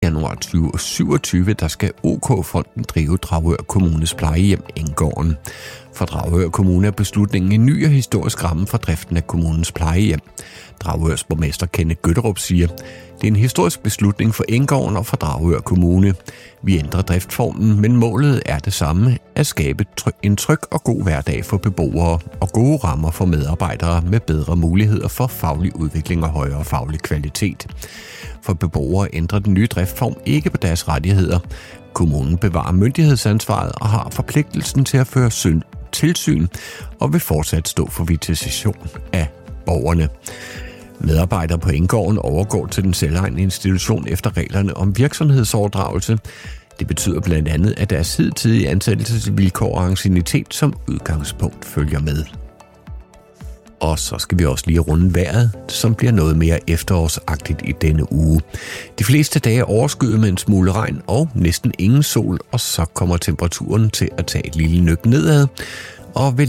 januar 2027, der skal OK-fonden drive Dragør Kommunes plejehjem Enggården. For Dragør Kommune er beslutningen en ny og historisk ramme for driften af kommunens plejehjem. Dragørs borgmester Kenneth Gøtterup siger, det er en historisk beslutning for Enggården og for Dragør Kommune. Vi ændrer driftformen, men målet er det samme, at skabe en tryg og god hverdag for beboere og gode rammer for medarbejdere med bedre muligheder for faglig udvikling og højere faglig kvalitet. For beboere ændrer den nye driftform ikke på deres rettigheder. Kommunen bevarer myndighedsansvaret og har forpligtelsen til at føre tilsyn og vil fortsat stå for visitation af borgerne. Medarbejdere på Enggården overgår til den selvejende institution efter reglerne om virksomhedsoverdragelse. Det betyder blandt andet, at deres hidtidige ansættelsesvilkår og anciennitet som udgangspunkt følger med. Og så skal vi også lige runde vejret, som bliver noget mere efterårsagtigt i denne uge. De fleste dage er overskyet med en smule regn og næsten ingen sol, og så kommer temperaturen til at tage et lille nøk nedad, og vil